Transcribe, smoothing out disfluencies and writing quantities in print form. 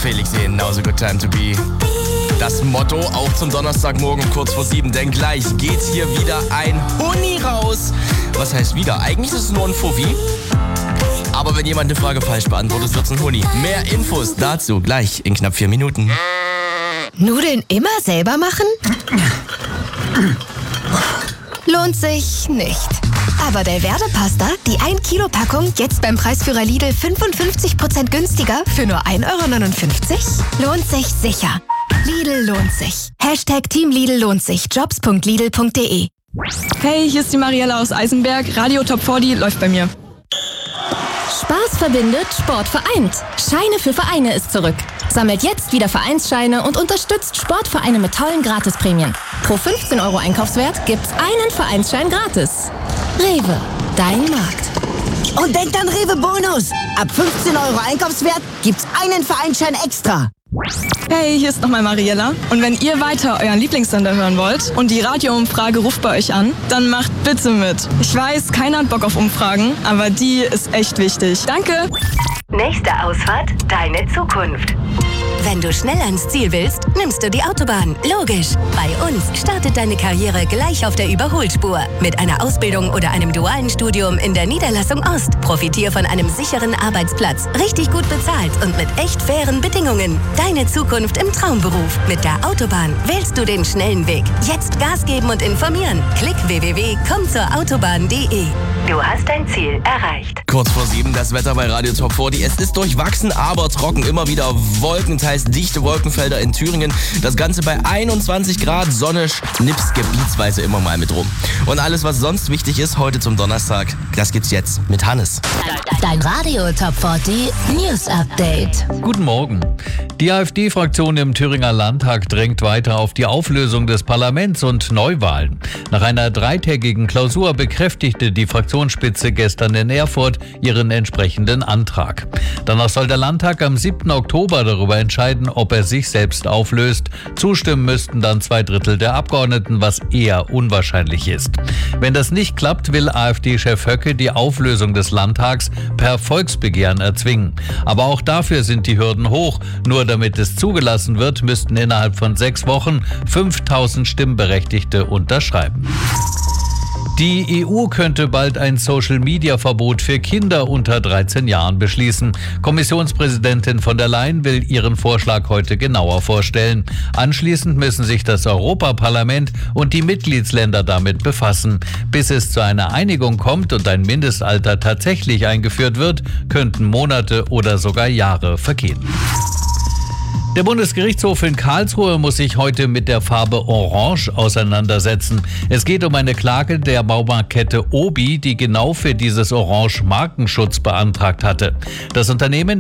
Felix sehen, Now's a good time to be. Das Motto auch zum Donnerstagmorgen um kurz vor 7, denn gleich geht hier wieder ein Huni raus. Was heißt wieder? Eigentlich ist es nur ein Fuffi. Aber wenn jemand eine Frage falsch beantwortet, wird's ein Huni. Mehr Infos dazu gleich in knapp 4 Minuten. Nudeln immer selber machen? Lohnt sich nicht. Aber Belverde-Pasta, die 1 Kilo Packung, jetzt beim Preisführer Lidl 55% günstiger für nur 1,59 €? Lohnt sich sicher. Lidl lohnt sich. #Team Lidl lohnt sich. Jobs.lidl.de. Hey, hier ist die Mariella aus Eisenberg. Radio Top 40 läuft bei mir. Spaß verbindet, Sport vereint. Scheine für Vereine ist zurück. Sammelt jetzt wieder Vereinsscheine und unterstützt Sportvereine mit tollen Gratisprämien. Pro 15 € Einkaufswert gibt's einen Vereinsschein gratis. Rewe, dein Markt. Und denkt an Rewe Bonus. Ab 15 € Einkaufswert gibt's einen Vereinsschein extra. Hey, hier ist nochmal Mariella. Und wenn ihr weiter euren Lieblingssender hören wollt und die Radioumfrage ruft bei euch an, dann macht bitte mit. Ich weiß, keiner hat Bock auf Umfragen, aber die ist echt wichtig. Danke! Nächste Ausfahrt, deine Zukunft. Wenn du schnell ans Ziel willst, nimmst du die Autobahn. Logisch. Bei uns startet deine Karriere gleich auf der Überholspur. Mit einer Ausbildung oder einem dualen Studium in der Niederlassung Ost. Profitier von einem sicheren Arbeitsplatz, richtig gut bezahlt und mit echt fairen Bedingungen. Deine Zukunft im Traumberuf. Mit der Autobahn wählst du den schnellen Weg. Jetzt Gas geben und informieren. Klick www.kommzurautobahn.de. Du hast dein Ziel erreicht. Kurz vor 7 das Wetter bei Radio Top 40. Es ist durchwachsen, aber trocken. Immer wieder Wolken, teils dichte Wolkenfelder in Thüringen. Das Ganze bei 21 Grad, Sonne schnippst gebietsweise immer mal mit rum. Und alles, was sonst wichtig ist heute zum Donnerstag, das gibt's jetzt mit Hannes. Dein Radio Top 40 News Update. Guten Morgen. Die AfD-Fraktion im Thüringer Landtag drängt weiter auf die Auflösung des Parlaments und Neuwahlen. Nach einer 3-tägigen Klausur bekräftigte die Fraktionsspitze gestern in Erfurt ihren entsprechenden Antrag. Danach soll der Landtag am 7. Oktober darüber entscheiden, ob er sich selbst auflöst. Zustimmen müssten dann 2/3 der Abgeordneten, was eher unwahrscheinlich ist. Wenn das nicht klappt, will AfD-Chef Höcke die Auflösung des Landtags per Volksbegehren erzwingen. Aber auch dafür sind die Hürden hoch. Nur damit es zugelassen wird, müssten innerhalb von 6 Wochen 5000 Stimmberechtigte unterschreiben. Die EU könnte bald ein Social-Media-Verbot für Kinder unter 13 Jahren beschließen. Kommissionspräsidentin von der Leyen will ihren Vorschlag heute genauer vorstellen. Anschließend müssen sich das Europaparlament und die Mitgliedsländer damit befassen. Bis es zu einer Einigung kommt und ein Mindestalter tatsächlich eingeführt wird, könnten Monate oder sogar Jahre vergehen. Der Bundesgerichtshof in Karlsruhe muss sich heute mit der Farbe Orange auseinandersetzen. Es geht um eine Klage der Baumarktkette Obi, die genau für dieses Orange Markenschutz beantragt hatte. Das Unternehmen